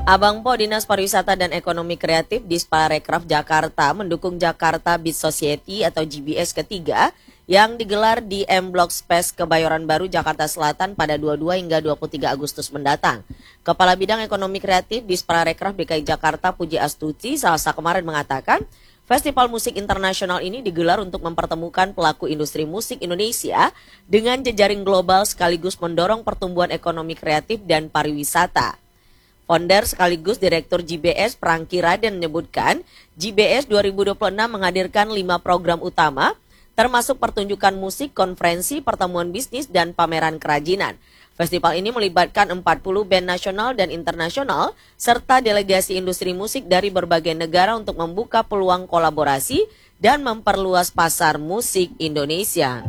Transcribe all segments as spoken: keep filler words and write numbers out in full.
Abang Po Dinas Pariwisata dan Ekonomi Kreatif Disparekraf Jakarta mendukung Jakarta Beat Society atau G B S ketiga yang digelar di M Block Space Kebayoran Baru, Jakarta Selatan pada dua puluh dua hingga dua puluh tiga Agustus mendatang. Kepala Bidang Ekonomi Kreatif Disparekraf D K I Jakarta Puji Astuti Selasa kemarin mengatakan, Festival musik internasional ini digelar untuk mempertemukan pelaku industri musik Indonesia dengan jejaring global sekaligus mendorong pertumbuhan ekonomi kreatif dan pariwisata. Founder sekaligus Direktur G B S Prangki Raden menyebutkan G B S dua ribu dua puluh enam menghadirkan lima program utama termasuk pertunjukan musik, konferensi, pertemuan bisnis, dan pameran kerajinan. Festival ini melibatkan empat puluh band nasional dan internasional serta delegasi industri musik dari berbagai negara untuk membuka peluang kolaborasi dan memperluas pasar musik Indonesia.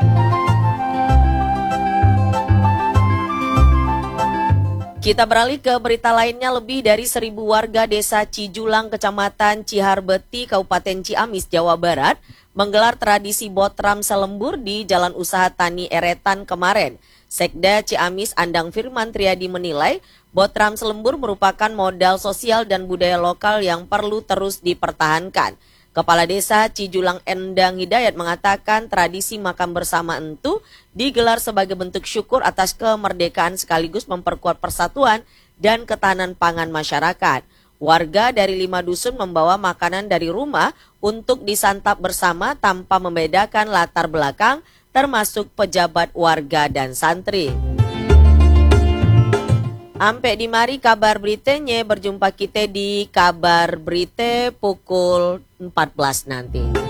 Kita beralih ke berita lainnya. Lebih dari seribu warga desa Cijulang, Kecamatan Ciharbeti, Kabupaten Ciamis, Jawa Barat, menggelar tradisi Botram Selembur di Jalan Usaha Tani Eretan kemarin. Sekda Ciamis Andang Firman Triadi menilai Botram Selembur merupakan modal sosial dan budaya lokal yang perlu terus dipertahankan. Kepala Desa Cijulang Endang Hidayat mengatakan tradisi makan bersama entu digelar sebagai bentuk syukur atas kemerdekaan sekaligus memperkuat persatuan dan ketahanan pangan masyarakat. Warga dari lima dusun membawa makanan dari rumah untuk disantap bersama tanpa membedakan latar belakang termasuk pejabat warga dan santri. Ampe di mari kabar beritanya, berjumpa kita di kabar berita pukul empat belas nanti.